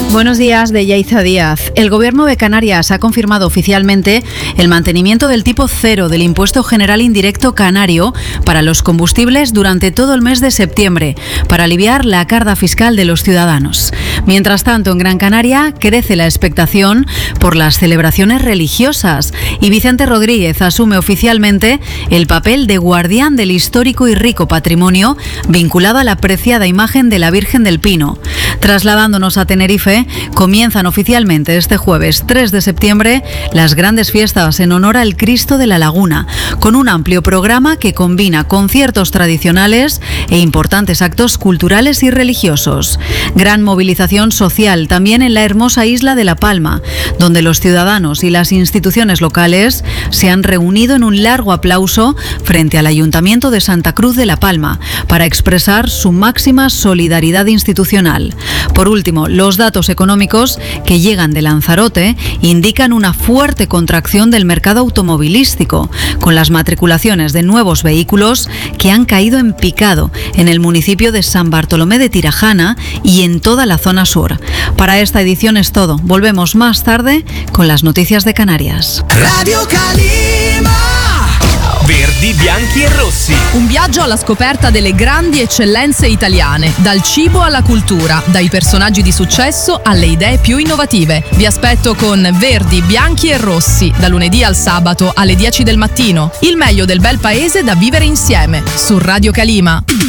Buenos días, de Yaiza Díaz. El Gobierno de Canarias ha confirmado oficialmente el mantenimiento del tipo cero del impuesto general indirecto canario para los combustibles durante todo el mes de septiembre, para aliviar la carga fiscal de los ciudadanos. Mientras tanto, en Gran Canaria crece la expectación por las celebraciones religiosas y Vicente Rodríguez asume oficialmente el papel de guardián del histórico y rico patrimonio vinculado a la preciada imagen de la Virgen del Pino. Trasladándonos a Tenerife, comienzan oficialmente este jueves 3 de septiembre las grandes fiestas en honor al Cristo de la Laguna, con un amplio programa que combina conciertos tradicionales e importantes actos culturales y religiosos. Gran movilización social también en la hermosa isla de La Palma, donde los ciudadanos y las instituciones locales se han reunido en un largo aplauso frente al Ayuntamiento de Santa Cruz de La Palma para expresar su máxima solidaridad institucional. Por último, los datos económicos que llegan de Lanzarote indican una fuerte contracción del mercado automovilístico, con las matriculaciones de nuevos vehículos que han caído en picado en el municipio de San Bartolomé de Tirajana y en toda la zona sur. Para esta edición es todo. Volvemos más tarde con las noticias de Canarias. Radio Calima. Verdi, bianchi e rossi. Un viaggio alla scoperta delle grandi eccellenze italiane, dal cibo alla cultura, dai personaggi di successo alle idee più innovative. Vi aspetto con Verdi, bianchi e rossi, da lunedì al sabato alle 10 del mattino. Il meglio del bel paese da vivere insieme, su Radio Calima.